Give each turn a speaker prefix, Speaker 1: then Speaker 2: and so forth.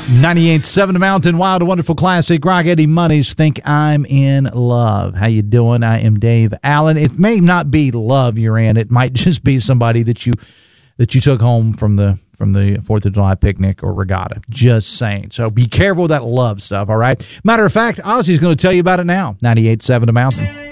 Speaker 1: 98.7 The Mountain, Wild and Wonderful Classic Rock. Eddie Money's Think I'm in Love. How you doing? I am Dave Allen. It may not be love you're in. It might just be somebody that you took home from the 4th of July picnic or regatta. Just saying. So be careful with that love stuff, all right? Matter of fact, Ozzy's going to tell you about it now. 98.7 The Mountain.